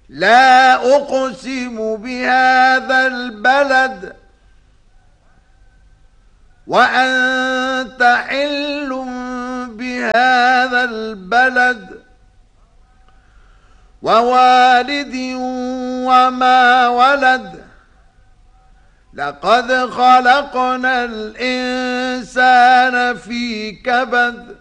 لا أقسم بهذا البلد وأنت حل بهذا البلد ووالد وما ولد لقد خلقنا الإنسان في كبد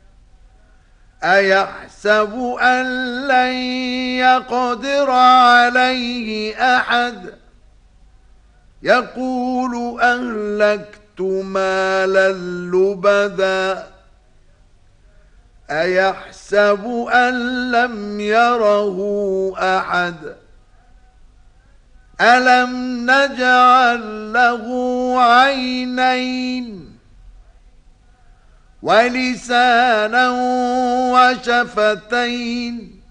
أيحسب أن لن يقدر عليه أحد يقول أهلكت مالا لبدا أيحسب أن لم يره أحد ألم نجعل له عينين ولسانا وشفتين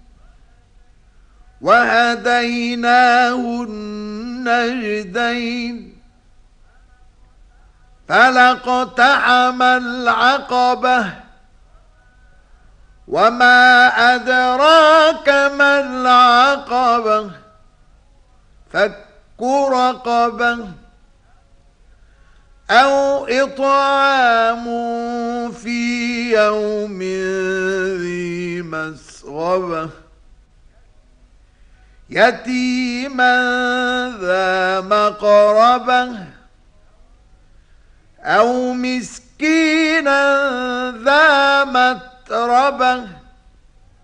وهديناه النجدين فلاقتحم العقبة وما أدراك ما العقبة فك رقبة أو إطعام في يوم ذي مسغبة يتيما ذا مقربة أو مسكينا ذا متربة